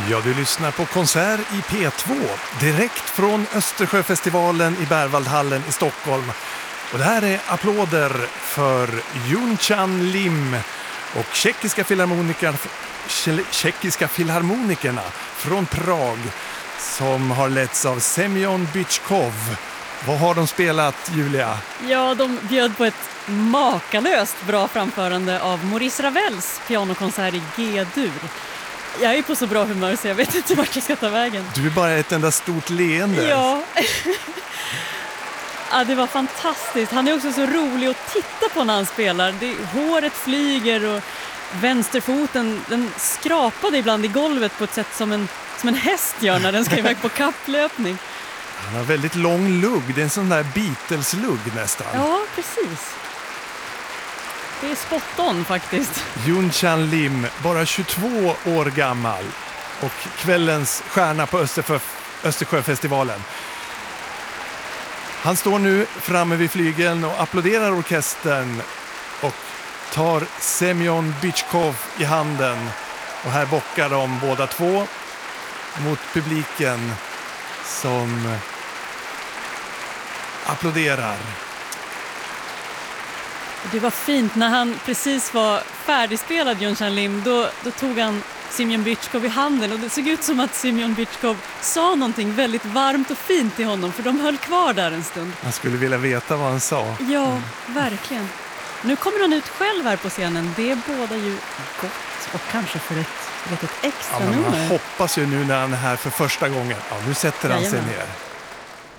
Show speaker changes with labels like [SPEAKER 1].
[SPEAKER 1] Ja, du lyssnar på konsert i P2 direkt från Östersjöfestivalen i Berwaldhallen i Stockholm. Och det här är applåder för Yunchan Lim och tjeckiska filharmonikerna från Prag som har letts av Semyon Bychkov. Vad har de spelat, Julia?
[SPEAKER 2] Ja, de bjöd på ett makalöst bra framförande av Maurice Ravels pianokonsert i G-dur. Jag är på så bra humör så jag vet inte vart jag ska ta vägen.
[SPEAKER 1] Du är bara ett enda stort leende.
[SPEAKER 2] Ja. Ja, det var fantastiskt. Han är också så rolig att titta på när han spelar. Håret flyger och vänsterfoten den skrapade ibland i golvet på ett sätt som en häst gör när den ska iväg på kapplöpning.
[SPEAKER 1] Han har väldigt lång lugg. Det är en sån där Beatles-lugg nästan.
[SPEAKER 2] Ja, precis. Det är spot on faktiskt.
[SPEAKER 1] Yunchan Lim, bara 22 år gammal och kvällens stjärna på Östersjöfestivalen. Han står nu framme vid flygeln och applåderar orkestern och tar Semyon Bychkov i handen. Och här bockar de båda två mot publiken som applåderar.
[SPEAKER 2] Det var fint när han precis var färdigspelad, Yunchan Lim, då tog han Semyon Bychkov i handen och det såg ut som att Semyon Bychkov sa någonting väldigt varmt och fint till honom för de höll kvar där en stund.
[SPEAKER 1] Han skulle vilja veta vad han sa.
[SPEAKER 2] Ja, verkligen. Nu kommer han ut själv här på scenen. Det är båda ju gott och kanske för ett litet extra nummer.
[SPEAKER 1] Man hoppas ju nu när han är här för första gången. Ja, nu sätter han sig ner.